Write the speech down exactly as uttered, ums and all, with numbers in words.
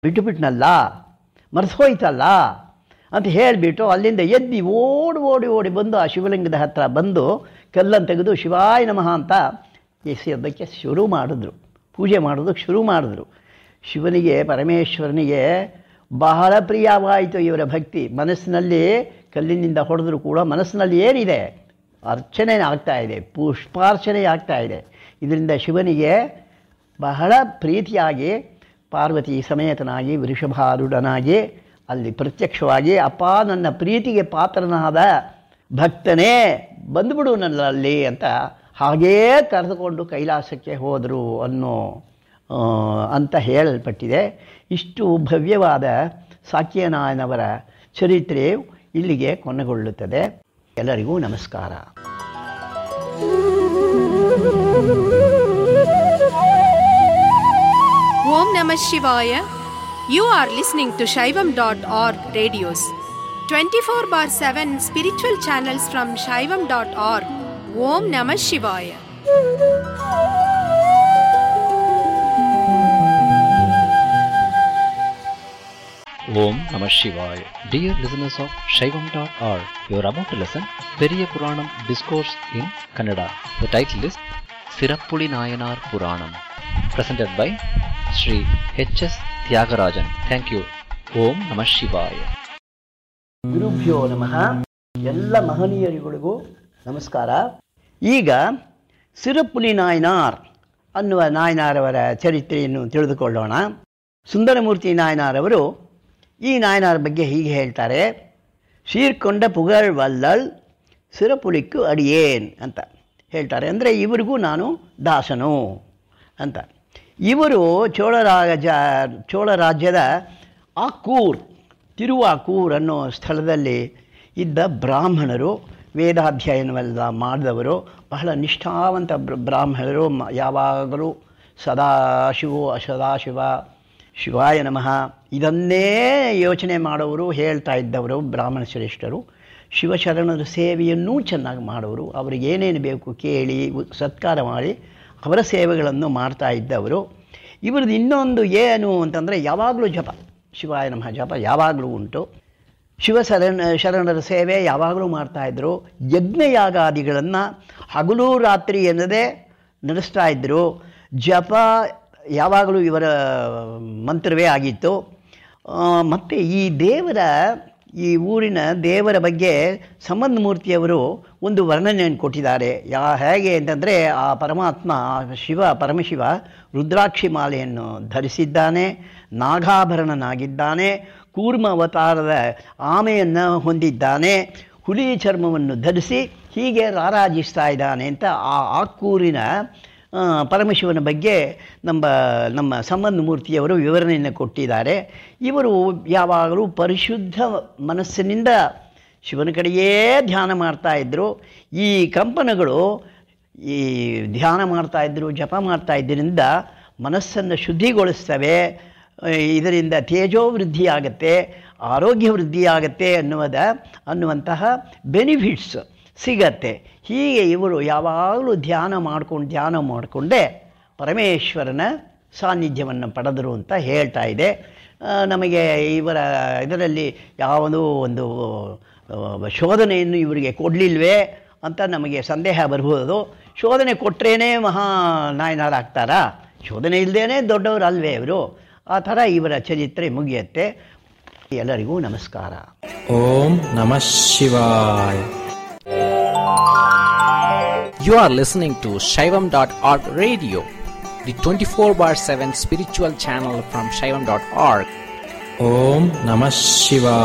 ಬಿಟ್ಟು ಬಿಟ್ನಲ್ಲ, ಮರೆತು ಹೋಯ್ತಲ್ಲ ಅಂತ ಹೇಳಿಬಿಟ್ಟು ಅಲ್ಲಿಂದ ಎದ್ದಿ ಓಡಿ ಓಡಿ ಓಡಿ ಬಂದು ಆ ಶಿವಲಿಂಗದ ಹತ್ತಿರ ಬಂದು ಕಲ್ಲನ್ನು ತೆಗೆದು ಶಿವಾಯ ನಮಃ ಅಂತ ಎಸೆಯೋದಕ್ಕೆ ಶುರು ಮಾಡಿದ್ರು. ಪೂಜೆ ಮಾಡೋದಕ್ಕೆ ಶುರು ಮಾಡಿದ್ರು. ಶಿವನಿಗೆ, ಪರಮೇಶ್ವರನಿಗೆ ಬಹಳ ಪ್ರಿಯವಾಯಿತು ಇವರ ಭಕ್ತಿ. ಮನಸ್ಸಿನಲ್ಲಿ ಕಲ್ಲಿನಿಂದ ಹೊಡೆದರೂ ಕೂಡ ಮನಸ್ಸಿನಲ್ಲಿ ಏನಿದೆ, ಅರ್ಚನೆ ಆಗ್ತಾಯಿದೆ, ಪುಷ್ಪಾರ್ಚನೆ ಆಗ್ತಾಯಿದೆ. ಇದರಿಂದ ಶಿವನಿಗೆ ಬಹಳ ಪ್ರೀತಿಯಾಗಿ ಪಾರ್ವತಿ ಸಮೇತನಾಗಿ ವೃಷಭಾರೂಢನಾಗಿ ಅಲ್ಲಿ ಪ್ರತ್ಯಕ್ಷವಾಗಿ, ಅಪ್ಪ ನನ್ನ ಪ್ರೀತಿಗೆ ಪಾತ್ರನಾದ ಭಕ್ತನೇ ಬಂದುಬಿಡು ನನ್ನಲ್ಲಿ ಅಂತ ಹಾಗೇ ಕರೆದುಕೊಂಡು ಕೈಲಾಸಕ್ಕೆ ಹೋದರು ಅನ್ನೋ ಅಂತ ಹೇಳಲ್ಪಟ್ಟಿದೆ. ಇಷ್ಟು ಭವ್ಯವಾದ ಸಾಕ್ಯನಾಯನವರ ಚರಿತ್ರೆ ಇಲ್ಲಿಗೆ ಕೊನೆಗೊಳ್ಳುತ್ತದೆ. ಎಲ್ಲರಿಗೂ ನಮಸ್ಕಾರ. ಓಂ ನಮಃ ಶಿವಾಯ. You are listening to Shaivam dot org radios. twenty-four bar seven spiritual channels from Shaivam dot org. Om Namah Shivaya. Om Namah Shivaya. Dear listeners of Shaivam dot org, you are about to listen Periya Puranam Discourse in Kannada. The title is Sirappuli Nayanar Puranam, presented by Shri H S Tyagarajan. Thank you. Om Namah Shivaya. ಗುರುಭ್ಯೋ ನಮಃ. ಎಲ್ಲ ಮಹನೀಯರಿಗಳಿಗೂ ನಮಸ್ಕಾರ. ಈಗ ಸಿರಪ್ಪುಲಿ ನಾಯನಾರ್ ಅನ್ನುವ ನಾಯನಾರವರ ಚರಿತ್ರೆಯನ್ನು ತಿಳಿದುಕೊಳ್ಳೋಣ. ಸುಂದರಮೂರ್ತಿ ನಾಯನಾರವರು ಈ ನಾಯನಾರ ಬಗ್ಗೆ ಹೀಗೆ ಹೇಳ್ತಾರೆ. ಸೀರ್ಕೊಂಡ ಪುಗಳ್ ವಲ್ಲಳ್ ಸಿರಪುಲಿಕ್ಕು ಅಡಿಯೇನ್ ಅಂತ ಹೇಳ್ತಾರೆ. ಅಂದರೆ ಇವರಿಗೂ ನಾನು ದಾಸನು ಅಂತ. ಇವರು ಚೋಳರಾಜ ಚೋಳ ರಾಜ್ಯದ ಆಕ್ಕೂರ್, ತಿರುವಾಕೂರ್ ಅನ್ನೋ ಸ್ಥಳದಲ್ಲಿ ಇದ್ದ ಬ್ರಾಹ್ಮಣರು, ವೇದಾಧ್ಯಯನವೆಲ್ಲ ಮಾಡಿದವರು, ಬಹಳ ನಿಷ್ಠಾವಂತ ಬ್ರಾಹ್ಮಣರು. ಯಾವಾಗಲೂ ಸದಾಶಿವೋ ಸದಾಶಿವ ಶಿವಾಯ ನಮಃ ಇದನ್ನೇ ಯೋಚನೆ ಮಾಡೋರು, ಹೇಳ್ತಾ ಇದ್ದವರು ಬ್ರಾಹ್ಮಣ ಶ್ರೇಷ್ಠರು. ಶಿವಶರಣರ ಸೇವೆಯನ್ನೂ ಚೆನ್ನಾಗಿ ಮಾಡೋರು. ಅವ್ರಿಗೆ ಏನೇನು ಬೇಕು ಕೇಳಿ ಸತ್ಕಾರ ಮಾಡಿ ಅವರ ಸೇವೆಗಳನ್ನು ಮಾಡ್ತಾ ಇದ್ದವರು. ಇವ್ರದ್ದು ಇನ್ನೊಂದು ಏನು ಅಂತಂದರೆ ಯಾವಾಗಲೂ ಜಪ, ಶಿವಾಯ ನಮಃ ಜಪ ಯಾವಾಗಲೂ ಉಂಟು. ಶಿವ ಶರಣ ಶರಣರ ಸೇವೆ ಯಾವಾಗಲೂ ಮಾಡ್ತಾಯಿದ್ರು. ಯಜ್ಞಯಾಗಾದಿಗಳನ್ನು ಹಗಲು ರಾತ್ರಿ ಎನ್ನದೇ ನಡೆಸ್ತಾ ಇದ್ದರು. ಜಪ ಯಾವಾಗಲೂ ಇವರ ಮಂತ್ರವೇ ಆಗಿತ್ತು. ಮತ್ತು ಈ ದೇವರ, ಈ ಊರಿನ ದೇವರ ಬಗ್ಗೆ ಸಂಬಂಧಮೂರ್ತಿಯವರು ಒಂದು ವರ್ಣನೆಯನ್ನು ಕೊಟ್ಟಿದ್ದಾರೆ. ಯಾ ಹೇಗೆ ಅಂತಂದರೆ, ಆ ಪರಮಾತ್ಮ ಶಿವ ಪರಮಶಿವ ರುದ್ರಾಕ್ಷಿ ಮಾಲೆಯನ್ನು ಧರಿಸಿದ್ದಾನೆ, ನಾಗಾಭರಣನಾಗಿದ್ದಾನೆ, ಕೂರ್ಮ ಅವತಾರದ ಆಮೆಯನ್ನು ಹೊಂದಿದ್ದಾನೆ, ಹುಲಿ ಚರ್ಮವನ್ನು ಧರಿಸಿ ಹೀಗೆ ರಾರಾಜಿಸ್ತಾ ಇದ್ದಾನೆ ಅಂತ ಆ ಆಕ್ಕೂರಿನ ಪರಮಶಿವನ ಬಗ್ಗೆ ನಮ್ಮ ನಮ್ಮ ಸಂಬಂಧಮೂರ್ತಿಯವರು ವಿವರಣೆಯನ್ನು ಕೊಟ್ಟಿದ್ದಾರೆ. ಇವರು ಯಾವಾಗಲೂ ಪರಿಶುದ್ಧ ಮನಸ್ಸಿನಿಂದ ಶಿವನ ಕಡೆಯೇ ಧ್ಯಾನ ಮಾಡ್ತಾಯಿದ್ರು. ಈ ಕಂಪನಗಳು ಈ ಧ್ಯಾನ ಮಾಡ್ತಾಯಿದ್ರು, ಜಪ ಮಾಡ್ತಾ ಇದ್ದರಿಂದ ಮನಸ್ಸನ್ನು ಶುದ್ಧಿಗೊಳಿಸ್ತವೆ. ಇದರಿಂದ ತೇಜೋ ವೃದ್ಧಿಯಾಗತ್ತೆ, ಆರೋಗ್ಯ ವೃದ್ಧಿಯಾಗತ್ತೆ ಅನ್ನುವುದ ಅನ್ನುವಂತಹ ಬೆನಿಫಿಟ್ಸ್ ಸಿಗತ್ತೆ. ಹೀಗೆ ಇವರು ಯಾವಾಗಲೂ ಧ್ಯಾನ ಮಾಡ್ಕೊಂಡು ಧ್ಯಾನ ಮಾಡಿಕೊಂಡೇ ಪರಮೇಶ್ವರನ ಸಾನ್ನಿಧ್ಯವನ್ನು ಪಡೆದರು ಅಂತ ಹೇಳ್ತಾ ಇದೆ. ನಮಗೆ ಇವರ ಇದರಲ್ಲಿ ಯಾವುದೋ ಒಂದು ಶೋಧನೆಯನ್ನು ಇವರಿಗೆ ಕೊಡಲಿಲ್ವೇ ಅಂತ ನಮಗೆ ಸಂದೇಹ ಬರ್ಬೋದು. ಶೋಧನೆ ಕೊಟ್ಟರೇನೆ ಮಹಾ ನಾಯನಾರಾಗ್ತಾರಾ? ಶೋಧನೆ ಇಲ್ಲದೇ ದೊಡ್ಡವರು ಅಲ್ವೇ ಇವರು? ಆ ಥರ ಇವರ ಚರಿತ್ರೆ ಮುಗಿಯುತ್ತೆ. ಎಲ್ಲರಿಗೂ ನಮಸ್ಕಾರ. ಓಂ ನಮಃ ಶಿವಾಯ. You are listening to Shaivam dot org radio, the twenty-four bar seven spiritual channel from Shaivam dot org. Om Namah Shivaya.